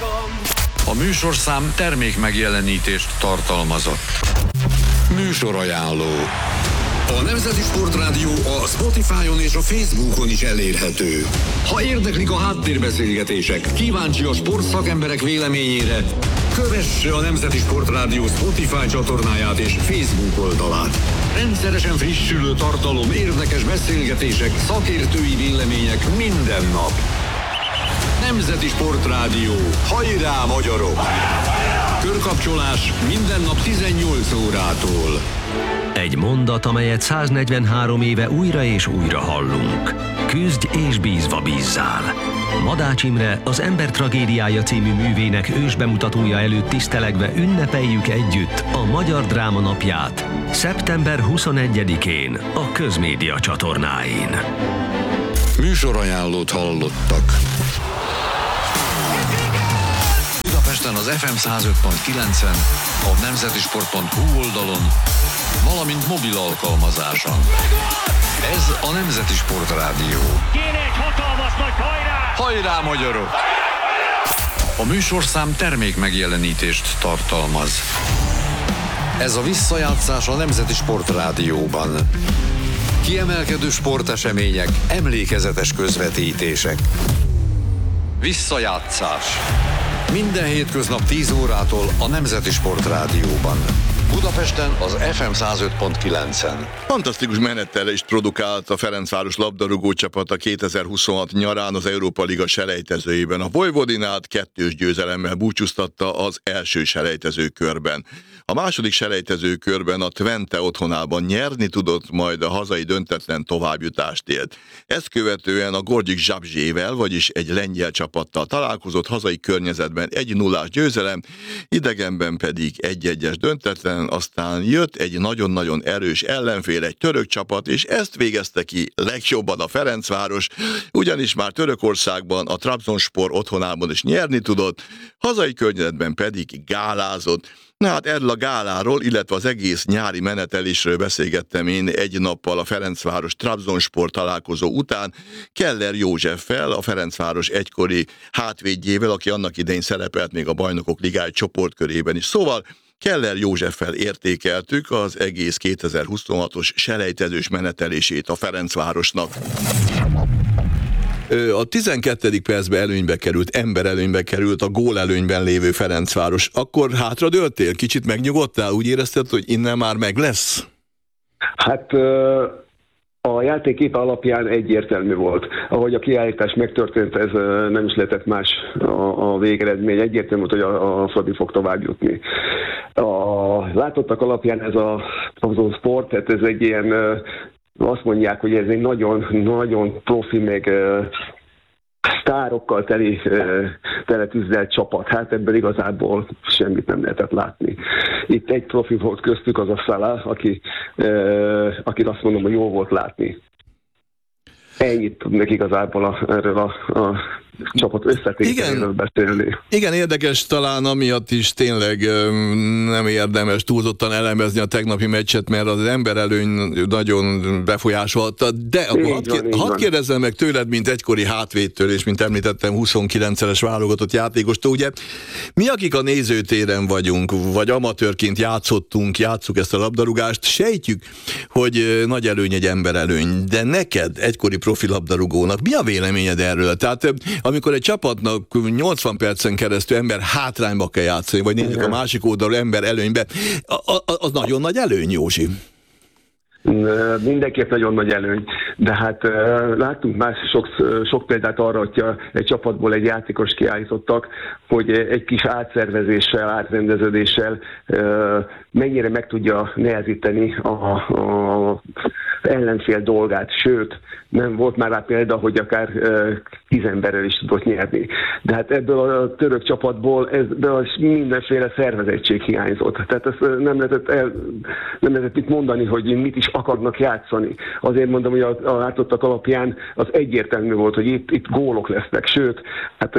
A műsorszám termék megjelenítést tartalmazott. Műsorajánló. A Nemzeti Sportrádió a Spotify-on és a Facebookon is elérhető. Ha érdeklik a háttérbeszélgetések, kíváncsi a sportszakemberek véleményére, kövesse a Nemzeti Sportrádió Spotify csatornáját és Facebook oldalát. Rendszeresen frissülő tartalom, érdekes beszélgetések, szakértői vélemények minden nap. Nemzeti Sportrádió. Hajrá, magyarok! Körkapcsolás minden nap 18 órától. Egy mondat, amelyet 143 éve újra és újra hallunk. Küzdj és bízva bízzál. Madács Imre, az Ember tragédiája című művének ősbemutatója előtt tisztelegve ünnepeljük együtt a Magyar Dráma Napját szeptember 21-én a Közmédia csatornáin. Műsorajánlót hallottak. Budapesten az FM 105.9-en, a nemzetisport.hu oldalon, valamint mobil alkalmazáson. Ez a Nemzeti Sportrádió. Kéne egy hatalmas nagy hajrá! Hajrá, magyarok! A műsorszám termék megjelenítést tartalmaz. Ez a visszajátszás a Nemzeti Sportrádióban. Kiemelkedő sportesemények, emlékezetes közvetítések. Visszajátszás. Minden hétköznap 10 órától a Nemzeti Sportrádióban. Budapesten az FM 105.9-en. Fantasztikus menettelést produkált a Ferencváros labdarúgó csapata 2026 nyarán az Európa Liga selejtezőjében. A Vojvodinát 2-2 győzelemmel búcsúztatta az első selejtező körben. A második selejtező körben a Twente otthonában nyerni tudott, majd a hazai döntetlen továbbjutást élt. Ezt követően a Gorgyik Zsabzsével, vagyis egy lengyel csapattal találkozott, hazai környezetben 1-0-ás győzelem, idegenben pedig 1-1-es döntetlen, aztán jött egy nagyon-nagyon erős ellenfél, egy török csapat, és ezt végezte ki legjobban a Ferencváros, ugyanis már Törökországban, a Trabzonspor otthonában is nyerni tudott, hazai környezetben pedig gálázott. Na hát erről a gáláról, illetve az egész nyári menetelésről beszélgettem én egy nappal a Ferencváros Trabzonspor találkozó után Keller Józseffel, a Ferencváros egykori hátvédjével, aki annak idején szerepelt még a Bajnokok Ligája csoportkörében is. Szóval Keller Józseffel értékeltük az egész 2026-os selejtezős menetelését a Ferencvárosnak. A 12. percben előnybe került, emberelőnybe került a gólelőnyben lévő Ferencváros. Akkor hátradőltél? Kicsit megnyugodtál? Úgy érezted, hogy innen már meg lesz? Hát a játékképe alapján egyértelmű volt. Ahogy a kiállítás megtörtént, ez nem is lehetett más a végeredmény. Egyértelmű volt, hogy a Fradi fog tovább jutni. A látottak alapján ez a sport, tehát ez egy ilyen, azt mondják, hogy ez egy nagyon profi, meg sztárokkal teletűzdelt csapat. Hát ebből igazából semmit nem lehetett látni. Itt egy profi volt köztük, az a Salah, aki azt mondom, hogy jó volt látni. Ennyit tudnék igazából erről a csapat összetételéről beszélni. Igen, érdekes talán amiatt is tényleg nem érdemes túlzottan elemezni a tegnapi meccset, mert az emberelőny nagyon befolyásolta, de hadd kérdezzem meg tőled, mint egykori hátvédtől, és mint említettem, 29-es válogatott játékostól, ugye mi, akik a nézőtéren vagyunk, vagy amatőrként játsszuk ezt a labdarúgást, sejtjük, hogy nagy előny egy emberelőny, de neked, egykori profi labdarúgónak, mi a véleményed erről? Tehát amikor egy csapatnak 80 percen keresztül ember hátrányba kell játszani, vagy nézzük a másik oldalról ember előnybe, az nagyon nagy előny, Józsi. Mindenképp nagyon nagy előny, de hát láttunk már sok példát arra, hogy egy csapatból egy játékos kiállítottak, hogy egy kis átszervezéssel, átrendeződéssel mennyire meg tudja nehezíteni a ellenfél dolgát, sőt, nem volt már rá példa, hogy akár 10 emberrel is tudott nyerni. De hát ebből a török csapatból mindenféle szervezettség hiányzott. Tehát ezt nem lehetett itt mondani, hogy mit is akarnak játszani. Azért mondom, hogy a látottak alapján az egyértelmű volt, hogy itt gólok lesznek. Sőt, hát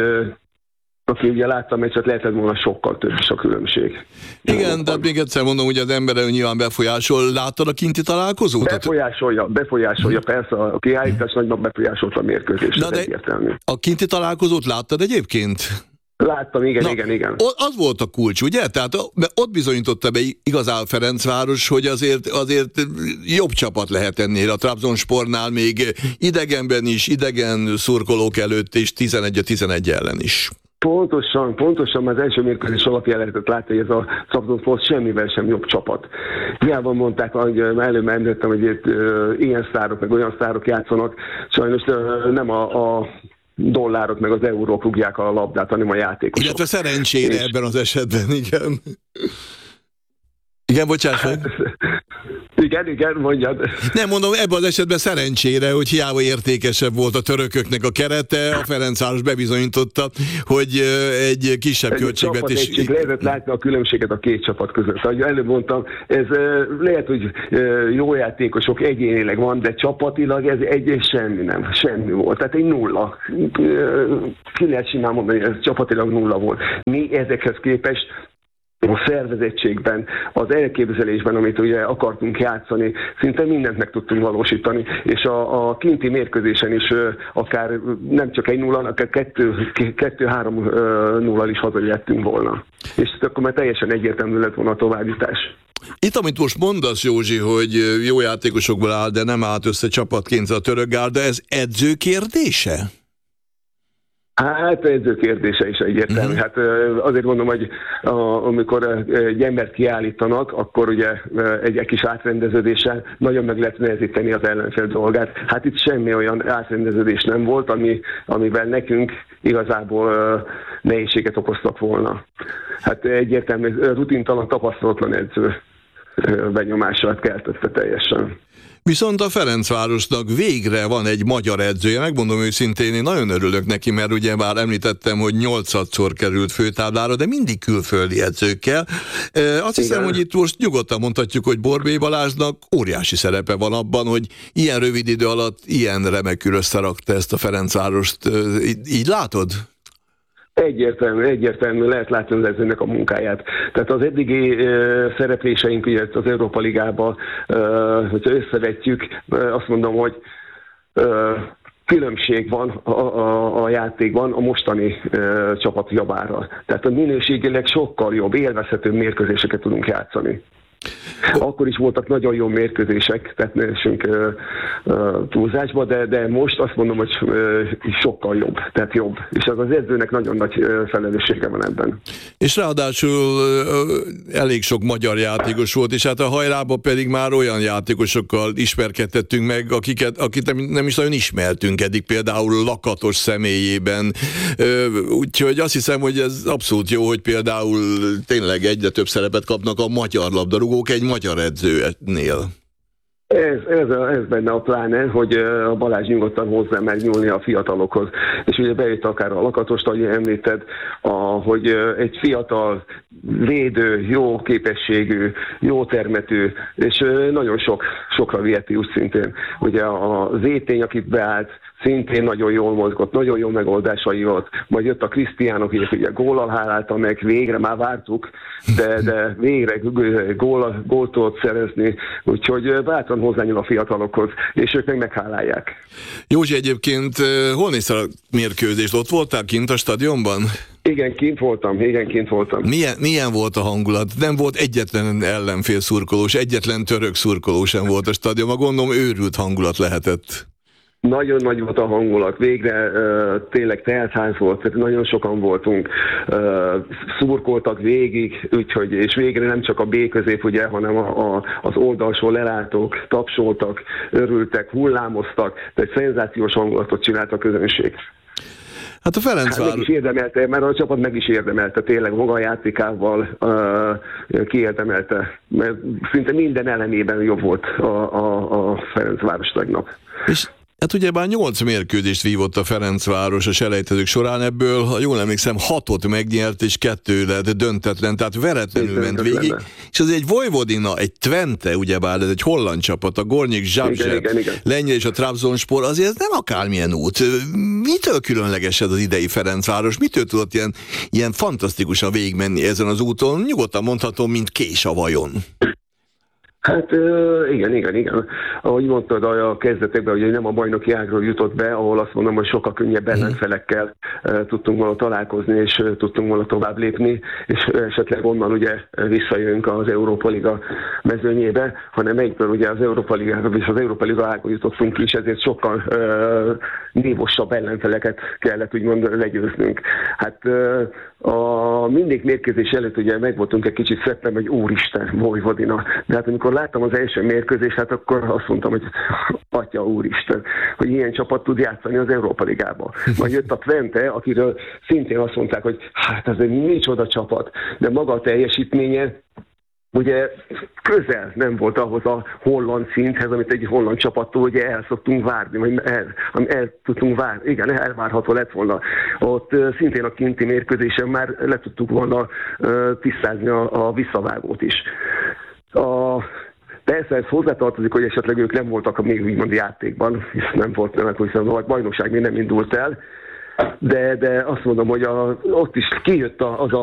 aki ugye látta a meccset, lehetett volna sokkal több is a különbség. Igen, de még egyszer mondom, hogy az emberrel nyilván befolyásol. Láttad a kinti találkozót? Befolyásolja, persze, a kiállítás nagyban befolyásolta a mérkőzést, egyértelmű. A kinti találkozót láttad egyébként? Láttam, igen. Az volt a kulcs, ugye? Tehát ott bizonyította be igazán Ferencváros, hogy azért jobb csapat lehet ennél a Trabzonspornál, még idegenben is, idegen szurkolók előtt, és 11-11 ellen is. Pontosan az első mérkőzés alapján lehetett látni, hogy ez a Trabzonspor semmivel sem jobb csapat. Hiába mondták, hogy előbb említettem, hogy itt ilyen sztárok, meg olyan sztárok játszanak, sajnos nem a dollárok meg az eurók rúgják a labdát, hanem a játékosok. Illetve szerencsére ebben az esetben, igen. Igen, bocsáss meg. Igen, mondjad. Nem mondom, ebben az esetben szerencsére, hogy hiába értékesebb volt a törököknek a kerete, a Ferencváros bebizonyította, hogy egy kisebb költségvetés... Lehetett látni a különbséget a két csapat között. Ahogy előbb mondtam, ez lehet, hogy jó játékosok egyénileg van, de csapatilag ez semmi volt. Tehát egy nulla. Ki lehet simán mondani, ez csapatilag nulla volt. Mi ezekhez képest a szervezettségben, az elképzelésben, amit ugye akartunk játszani, szinte mindent meg tudtunk valósítani, és a kinti mérkőzésen is akár nem csak 1-0, akár 2-3-0-al is hazajöttünk volna. És akkor már teljesen egyértelmű lett volna a továbbjutás. Itt, amit most mondasz, Józsi, hogy jó játékosokból áll, de nem állt össze csapatként a török gárda, ez edző kérdése? Hát edző kérdése is egyértelmű. Hát azért mondom, hogy amikor egy embert kiállítanak, akkor ugye egy kis átrendeződéssel nagyon meg lehet nehezíteni az ellenfél dolgát. Hát itt semmi olyan átrendeződés nem volt, amivel nekünk igazából nehézséget okoztak volna. Hát egyértelmű, rutintalan, tapasztalatlan edző benyomását keltette teljesen. Viszont a Ferencvárosnak végre van egy magyar edzője, megmondom őszintén, én nagyon örülök neki, mert ugye már említettem, hogy 8-szor került főtáblára, de mindig külföldi edzőkkel. Azt hiszem, hogy itt most nyugodtan mondhatjuk, hogy Borbély Balázsnak óriási szerepe van abban, hogy ilyen rövid idő alatt ilyen remekül összerakta ezt a Ferencvárost. Így látod? Egyértelmű, lehet látni az edzőnek a munkáját. Tehát az eddigi szerepléseink ugye az Európa Ligában, hogyha összevetjük, azt mondom, hogy különbség van a játékban a mostani csapat javára. Tehát a minőségileg sokkal jobb, élvezhető mérkőzéseket tudunk játszani. Akkor is voltak nagyon jó mérkőzések, tehát ne essünk túlzásba, de most azt mondom, hogy sokkal jobb, tehát jobb. És az edzőnek nagyon nagy felelőssége van ebben. És ráadásul elég sok magyar játékos volt, és hát a hajrában pedig már olyan játékosokkal ismerkedtettünk meg, akit nem is nagyon ismertünk eddig, például Lakatos személyében. Úgyhogy azt hiszem, hogy ez abszolút jó, hogy például tényleg egyre több szerepet kapnak a magyar labdarúgók egy magyar edzőnél. Ez benne a pláne, hogy a Balázs nyugodtan hozzá megnyúlni a fiatalokhoz. És ugye bejött akár a Lakatost, ahogy említed, hogy egy fiatal, védő, jó képességű, jó termetű, és nagyon sokra viheti úgy szintén. Ugye a Zétény, akit beállt, szintén nagyon jól mozgott, nagyon jó megoldásai volt. Majd jött a Krisztián, aki ugye góllal hálálta meg, végre már vártuk, de végre gólt tudott szerezni, úgyhogy bátran hozzányúl a fiatalokhoz, és ők meg meghálálják. Józsi, egyébként hol néztél a mérkőzést? Ott voltál kint a stadionban? Igen, kint voltam. Milyen volt a hangulat? Nem volt egyetlen ellenfél szurkolós, egyetlen török szurkoló sem volt a stadionban. Gondolom őrült hangulat lehetett. Nagyon nagy volt a hangulat, végre tényleg teltház volt, tehát nagyon sokan voltunk, szurkoltak végig, úgyhogy, és végre nem csak a B közép, ugye, hanem az oldalsó lelátók tapsoltak, örültek, hullámoztak, de egy szenzációs hangulatot csinált a közönség. Hát a Ferencváros... meg is érdemelte, mert a csapat meg is érdemelte, tényleg maga a játékával kiérdemelte, mert szinte minden elemében jobb volt a Ferencváros tegnap. És hát ugye már 8 mérkőzést vívott a Ferencváros a selejtezők során, ebből, ha jól emlékszem, 6-ot megnyert, és 2 lett döntetlen, tehát veretlenül ment végig. És az egy Vojvodina, egy Twente, ugyebár ez egy holland csapat, a Gornik Zagreb, Lengyel és a Trabzonspor, azért ez nem akármilyen út. Mitől különleges ez az idei Ferencváros? Mitől tudott ilyen fantasztikusan végigmenni ezen az úton? Nyugodtan mondhatom, mint kés a vajon. Hát igen. Ahogy mondtad a kezdetekben, hogy nem a bajnoki ágról jutott be, ahol azt mondom, hogy sokkal könnyebb ellenfelekkel tudtunk volna találkozni, és tudtunk volna tovább lépni, és esetleg onnan ugye visszajönk az Európa Liga mezőnyébe, hanem egyből ugye az Európa Ligára és az Európa Liga ágon jutottunk ki, és ezért sokkal névosabb ellenfeleket kellett úgymond legyőznünk. Hát mindig mérkőzés előtt ugye meg voltunk egy kicsit szeptem, hogy úristen, Vojvodina. De hát amikor láttam az első mérkőzést, hát akkor azt mondtam, hogy atya úristen, hogy ilyen csapat tud játszani az Európa Ligába. Majd jött a Twente, akiről szintén azt mondták, hogy hát ez egy micsoda csapat, de maga a teljesítménye ugye közel nem volt ahhoz a holland szinthez, amit egy holland csapattól ugye el szoktunk várni, vagy el tudtunk várni, igen, elvárható lett volna. Ott szintén a kinti mérkőzésen már le tudtuk volna tisztázni a visszavágót is. Persze ez hozzátartozik, hogy esetleg ők nem voltak még úgymond játékban, hisz nem volt, hiszen a bajnokság még nem indult el, de azt mondom, hogy ott is kijött az a